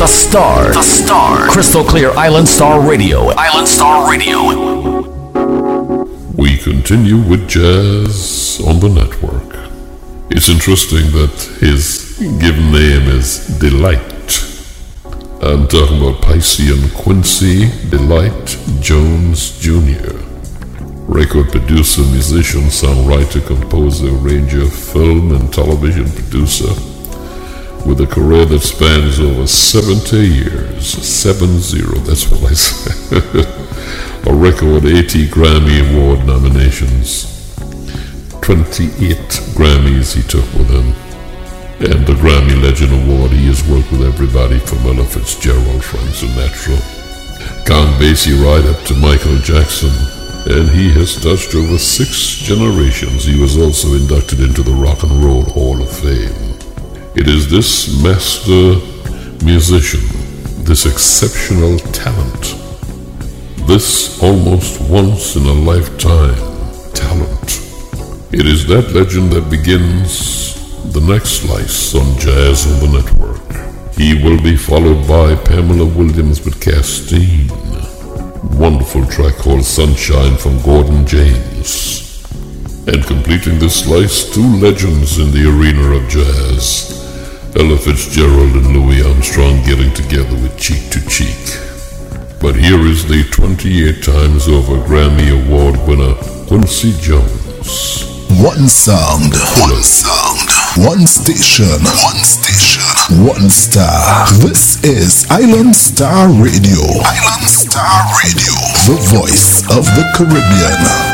The Star. The Star. Crystal clear Island Star Radio. Island Star Radio. We continue with jazz on the network. It's interesting that his given name is Delight. I'm talking about Piscean Quincy Delight Jones Jr., record producer, musician, songwriter, composer, arranger, film and television producer, with a career that spans over 70 years. 70, that's what I said. A record 80 Grammy Award nominations. 28 Grammys he took with him. And the Grammy Legend Award. He has worked with everybody from Ella Fitzgerald, Frank Sinatra, Count Basie, right up to Michael Jackson. And he has touched over 6 generations. He was also inducted into the Rock and Roll Hall of Fame. It is this master musician, this exceptional talent, this almost once in a lifetime talent. It is that legend that begins the next slice on Jazz on the Network. He will be followed by Pamela Williams with Castine. Wonderful track called Sunshine from Gordon James. And completing this slice, 2 legends in the arena of jazz. Ella Fitzgerald and Louis Armstrong getting together with Cheek to Cheek. But here is the 28 times over Grammy Award winner, Quincy Jones. One sound, one station, one star. This is Island Star Radio. The voice of the Caribbean.